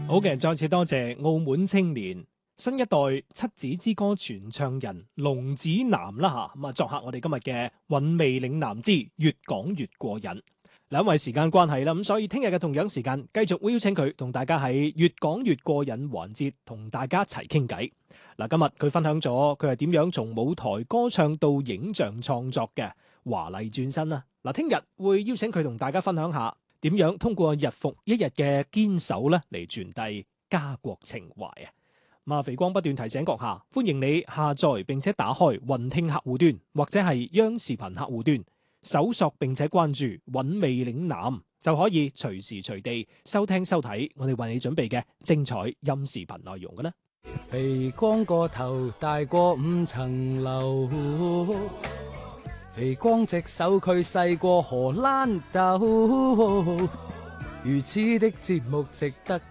好嘅，再次多謝澳門青年新一代七子之歌傳唱人龍子南啦吓，咁啊作客我哋今日嘅韻味嶺南之越講越過癮。嗱，因為時間關係啦，咁所以聽日嘅同樣時間繼續會邀請佢同大家喺越講越過癮環節同大家一齊傾偈。嗱，今日佢分享咗佢係點樣從舞台歌唱到影像創作嘅華麗轉身啦。嗱，聽日會邀請佢同大家分享下點樣通過日復一日嘅堅守咧嚟傳遞家國情懷啊！馬肥光不斷提醒閣下，歡迎你下載並且打開雲聽客戶端或者係央視頻客戶端，搜索並且關注韻味嶺南，就可以隨時隨地收聽收睇我哋為你準備嘅精彩音視頻內容嘅啦。 肥光個頭大過5層樓，肥光隻手佢細過荷蘭豆，如此的節目值得